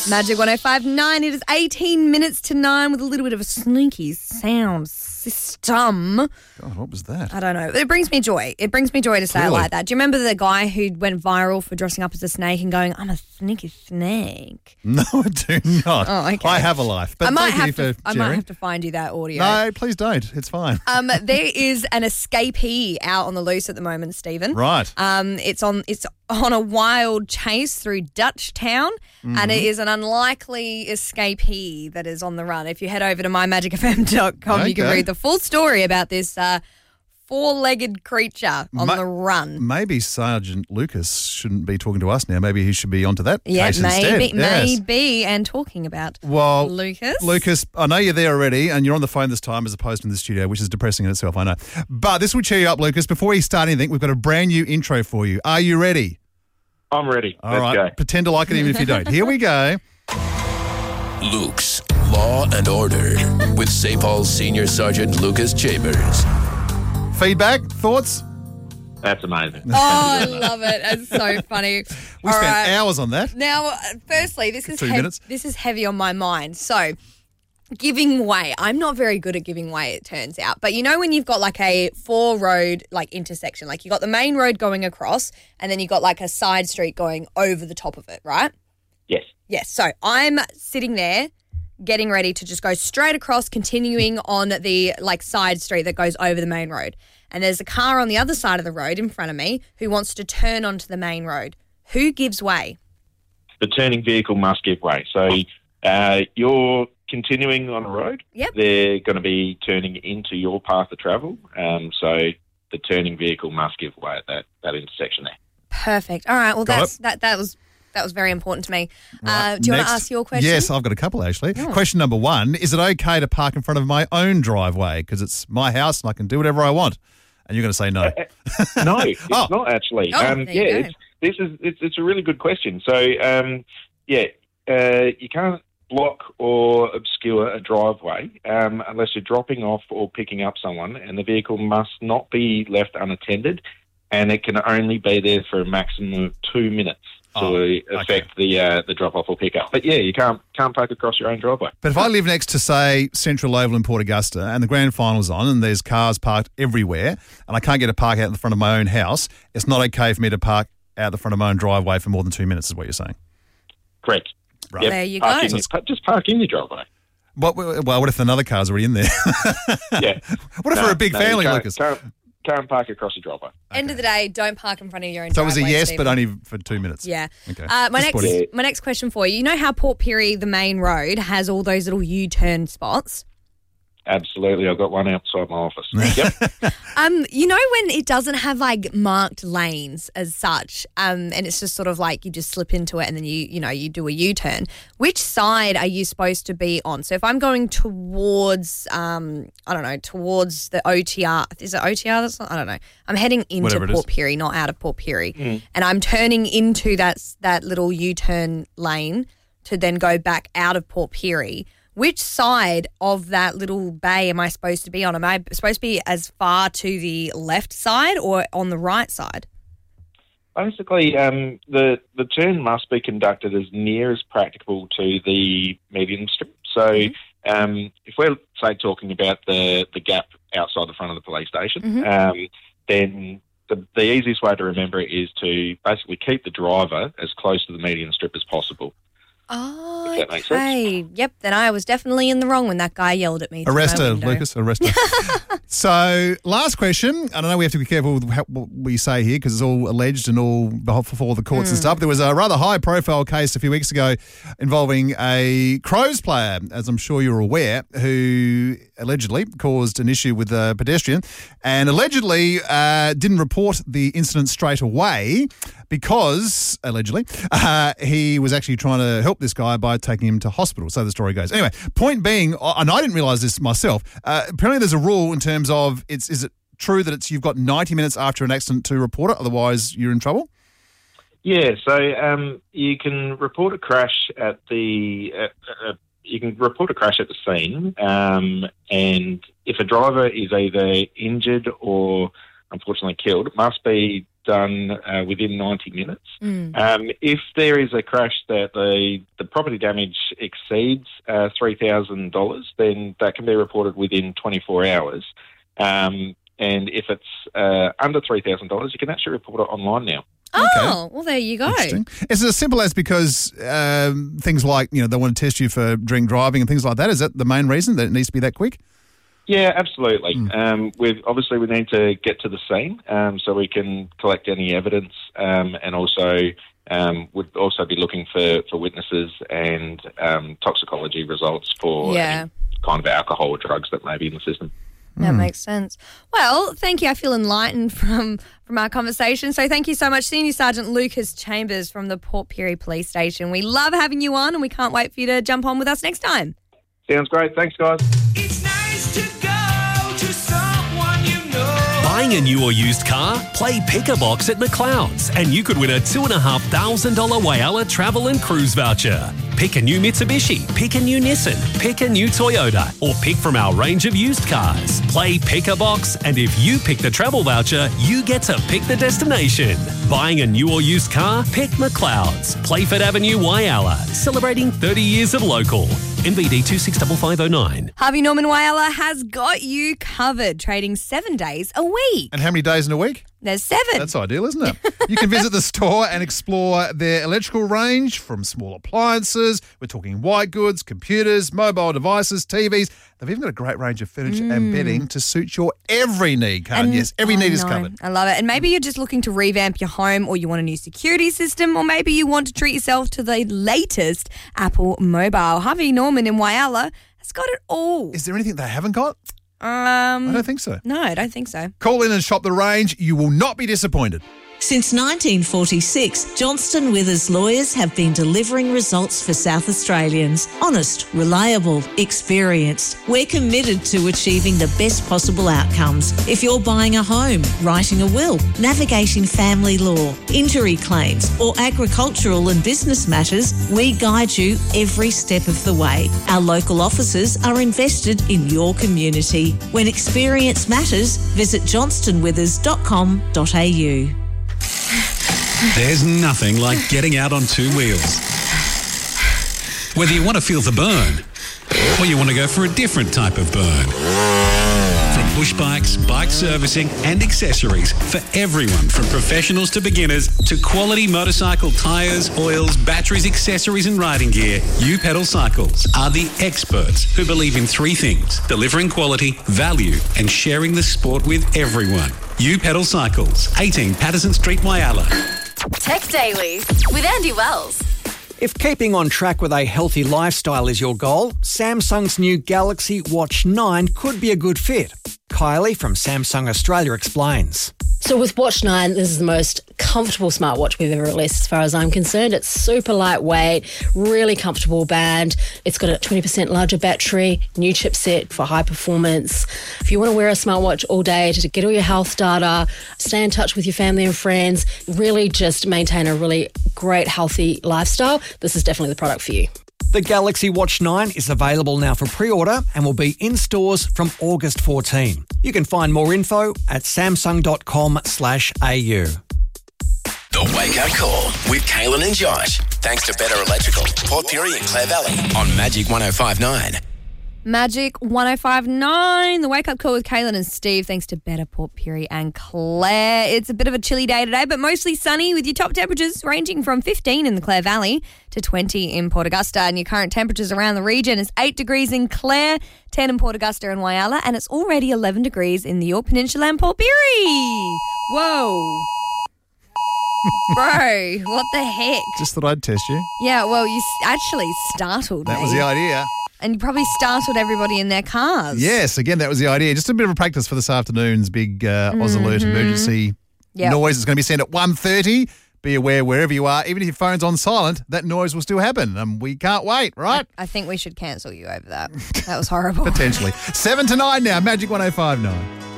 Magic 105.9. It is 18 minutes to 9 with a little bit of a sneaky sound system. God, what was that? I don't know. It brings me joy. It brings me joy to say it Clearly. like that. Do you remember the guy who went viral for dressing up as a snake and going, I'm a sneaky snake? No, I do not. Oh, okay. I have a life. But I might thank you have for to sharing. have to find you that audio. No, please don't. It's fine. There is an escapee out on the loose at the moment, Stephen. Right. It's on a wild chase through Dutchtown, and it is an unlikely escapee that is on the run. If you head over to mymagicfm.com, you can Okay. read the full story about this four-legged creature on the run. Maybe Sergeant Lucas shouldn't be talking to us now. Maybe he should be onto that Yeah, case instead. maybe. And talking about Lucas, I know you're there already and you're on the phone this time as opposed to in the studio, which is depressing in itself, I know. But this will cheer you up, Lucas. Before we start anything, we've got a brand new intro for you. Are you ready? I'm ready. All right. Pretend to like it even if you don't. Here we go. Luke's Law and Order with St. Paul's Senior Sergeant Lucas Chambers. Feedback? Thoughts? That's amazing. Oh, I love it. It's so funny. We spent hours on that. Now, firstly, this is 2 minutes. This is heavy on my mind. So, giving way. I'm not very good at giving way, it turns out. But you know when you've got like a four-road like intersection, like you got the main road going across, and then you got like a side street going over the top of it, right? Yes. Yes. So I'm sitting there, getting ready to just go straight across, continuing on the like side street that goes over the main road. And there's a car on the other side of the road in front of me who wants to turn onto the main road. Who gives way? The turning vehicle must give way. So you're continuing on a road. Yep. They're going to be turning into your path of travel. So the turning vehicle must give way at that intersection there. Perfect. All right. Well, Got that was very important to me. Right. Do you want Next. to ask your question? Yes, I've got a couple actually. Question number 1, is it okay to park in front of my own driveway? Because it's my house and I can do whatever I want. And you're going to say no. No, it's not actually. Oh, there you go. It's a really good question. So, you can't block or obscure a driveway unless you're dropping off or picking up someone, and the vehicle must not be left unattended, and it can only be there for a maximum of 2 minutes to affect the drop-off or pick-up. But, yeah, you can't park across your own driveway. But if I live next to, say, Central Oval in Port Augusta and the grand final's on and there's cars parked everywhere and I can't get a park out in the front of my own house, it's not okay for me to park out the front of my own driveway for more than 2 minutes is what you're saying. Correct. Right. Yep. There you Park go. just park in your driveway. What if another car's already in there? Yeah. What if we're a big family, you Lucas? Can't park across your driveway. End of the day, don't park in front of your own So it was driveway, a yes, Stephen. but only for 2 minutes. Yeah. Okay. My Disappointing. next question for you. You know how Port Pirie, the main road, has all those little U-turn spots? Absolutely. I've got one outside my office. Yep. You know when it doesn't have like marked lanes as such, and it's just sort of like you just slip into it and then you do a U-turn. Which side are you supposed to be on? So if I'm going towards towards the OTR, is it OTR? I don't know. I'm heading into Whatever it Port is. Pirie, not out of Port Pirie, and I'm turning into that little U-turn lane to then go back out of Port Pirie. Which side of that little bay am I supposed to be on? Am I supposed to be as far to the left side or on the right side? Basically, the turn must be conducted as near as practicable to the median strip. So if we're, say, talking about the gap outside the front of the police station, then the easiest way to remember it is to basically keep the driver as close to the median strip as possible. Oh, If that makes okay. Yep, then I was definitely in the wrong when that guy yelled at me. through Arrest my her, window. Lucas. Arrest her. So, last question. I don't know, we have to be careful with what we say here because it's all alleged and all before the courts and stuff. There was a rather high-profile case a few weeks ago involving a Crows player, as I'm sure you're aware, who allegedly caused an issue with a pedestrian and allegedly didn't report the incident straight away because, allegedly, he was actually trying to help this guy by taking him to hospital. So the story goes. Anyway, point being, and I didn't realise this myself, apparently there's a rule in terms of, is it true that you've got 90 minutes after an accident to report it, otherwise you're in trouble? Yeah, so you can report a crash at the scene, and if a driver is either injured or unfortunately killed, it must be done within 90 minutes. If there is a crash that the property damage exceeds $3,000, then that can be reported within 24 hours. And if it's under $3,000, you can actually report it online now. Oh, well, there you go. Interesting. Is it as simple as because things like, they want to test you for drink driving and things like that? Is that the main reason that it needs to be that quick? Yeah, absolutely. We need to get to the scene so we can collect any evidence, and also would also be looking for witnesses and toxicology results for any kind of alcohol or drugs that may be in the system. That makes sense. Well, thank you. I feel enlightened from our conversation. So thank you so much, Senior Sergeant Lucas Chambers from the Port Pirie Police Station. We love having you on and we can't wait for you to jump on with us next time. Sounds great. Thanks, guys. It's nice to go to someone you know. Buying a new or used car? Play Pick-a-Box at McLeod's and you could win a $2,500 Whyalla travel and cruise voucher. Pick a new Mitsubishi, pick a new Nissan, pick a new Toyota, or pick from our range of used cars. Play Pick-a-Box, and if you pick the travel voucher, you get to pick the destination. Buying a new or used car? Pick McLeod's. Playford Avenue, Whyalla, celebrating 30 years of local. NVD 265509. Harvey Norman Whyalla has got you covered, trading 7 days a week. And how many days in a week? There's 7. That's ideal, isn't it? You can visit the store and explore their electrical range from small appliances. We're talking white goods, computers, mobile devices, TVs. They've even got a great range of furniture and bedding to suit your every need, Karen. Yes, every need is covered. I love it. And maybe you're just looking to revamp your home, or you want a new security system, or maybe you want to treat yourself to the latest Apple mobile. Harvey Norman in Whyalla has got it all. Is there anything they haven't got? I don't think so. No, I don't think so. Call in and shop the range. You will not be disappointed. Since 1946, Johnston Withers lawyers have been delivering results for South Australians. Honest, reliable, experienced. We're committed to achieving the best possible outcomes. If you're buying a home, writing a will, navigating family law, injury claims, or agricultural and business matters, we guide you every step of the way. Our local offices are invested in your community. When experience matters, visit johnstonwithers.com.au. There's nothing like getting out on two wheels. Whether you want to feel the burn or you want to go for a different type of burn. From push bikes, bike servicing and accessories for everyone from professionals to beginners to quality motorcycle tyres, oils, batteries, accessories and riding gear, U Pedal Cycles are the experts who believe in three things: delivering quality, value and sharing the sport with everyone. U Pedal Cycles, 18 Patterson Street, Whyalla. Tech Daily with Andy Wells. If keeping on track with a healthy lifestyle is your goal, Samsung's new Galaxy Watch 9 could be a good fit. Kylie from Samsung Australia explains. So with Watch 9, this is the most comfortable smartwatch we've ever released as far as I'm concerned. It's super lightweight, really comfortable band. It's got a 20% larger battery, new chipset for high performance. If you want to wear a smartwatch all day to get all your health data, stay in touch with your family and friends, really just maintain a really great, healthy lifestyle, this is definitely the product for you. The Galaxy Watch 9 is available now for pre-order and will be in stores from August 14. You can find more info at samsung.com/au. The Wake Up Call with Kaylin and Josh. Thanks to Better Electrical, Port Pirie and Clare Valley on Magic 105.9. Magic 105.9, the Wake Up Call with Kaylin and Steve, thanks to Better Port Pirie and Clare. It's a bit of a chilly day today, but mostly sunny with your top temperatures ranging from 15 in the Clare Valley to 20 in Port Augusta. And your current temperatures around the region is 8 degrees in Clare, 10 in Port Augusta and Whyalla, and it's already 11 degrees in the Yorke Peninsula and Port Pirie. Whoa. Bro, what the heck? Just thought I'd test you. Yeah, well, you actually startled me. That was the idea. And you probably startled everybody in their cars. Yes, again, that was the idea. Just a bit of a practice for this afternoon's big Oz Alert emergency noise. It's going to be sent at 1:30. Be aware wherever you are, even if your phone's on silent, that noise will still happen. We can't wait, right? I think we should cancel you over that. That was horrible. Potentially. 7 to 9 now, Magic 105.9.